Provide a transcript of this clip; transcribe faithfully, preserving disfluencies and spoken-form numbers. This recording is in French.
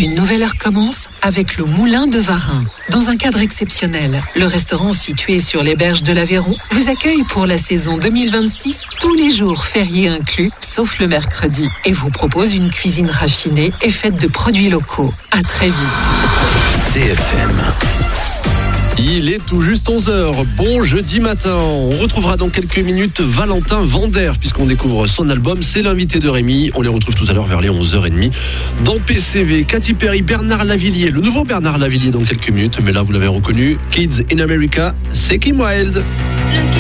Une nouvelle heure commence avec le Moulin de Varin. Dans un cadre exceptionnel, le restaurant situé sur les berges de l'Aveyron vous accueille pour la saison deux mille vingt-six, tous les jours fériés inclus, sauf le mercredi, et vous propose une cuisine raffinée et faite de produits locaux. À très vite. C F M. Il est tout juste onze heures. Bon jeudi matin. On retrouvera dans quelques minutes Valentin Vander, puisqu'on découvre son album. C'est l'invité de Rémi. On les retrouve tout à l'heure vers les onze heures trente dans P C V. Katy Perry, Bernard Lavillier. Le nouveau Bernard Lavillier dans quelques minutes. Mais là, vous l'avez reconnu. Kids in America, c'est Kim Wilde.